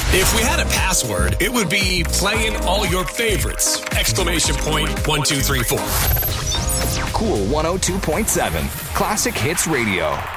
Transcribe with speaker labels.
Speaker 1: If we had a password, it would be playing all your favorites! Exclamation point 1 2 3 4.
Speaker 2: Cool 102.7 Classic Hits Radio.